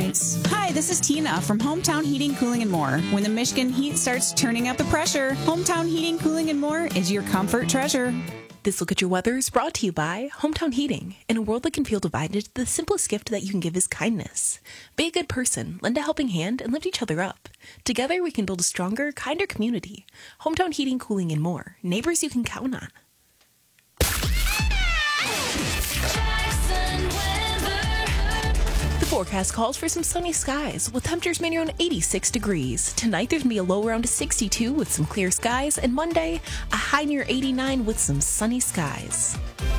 needs. Hi, this is Tina from Hometown Heating, Cooling, and More. When the Michigan heat starts turning up the pressure, Hometown Heating, Cooling, and More is your comfort treasure. This Look at Your Weather is brought to you by Hometown Heating. In a world that can feel divided, the simplest gift that you can give is kindness. Be a good person, lend a helping hand, and lift each other up. Together, we can build a stronger, kinder community. Hometown Heating, Cooling, and More. Neighbors you can count on. The forecast calls for some sunny skies, with temperatures mainly around 86 degrees. Tonight, there's going to be a low around 62 with some clear skies, and Monday, a high near 89 with some sunny skies.